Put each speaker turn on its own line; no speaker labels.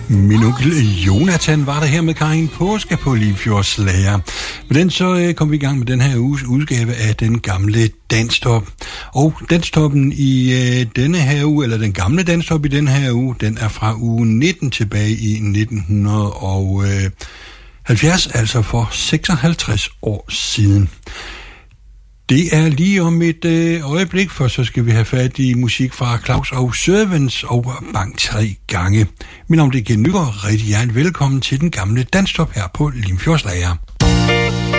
Min onkel Jonathan var der her med Karin Påske på Limfjordslager. Med den så kom vi i gang med den her uges udgave af den gamle Danstop. Og Danstoppen i denne her uge, eller den gamle Danstop i denne her uge, den er fra uge 19 tilbage i 1970, altså for 56 år siden. Det er lige om et øjeblik, for så skal vi have fat i musik fra Claus og Sørvens og Bang 3 gange. Mit navn er Ken Nygaard. Rigtig hjertelig velkommen til den gamle Danstop her på Limfjordslager.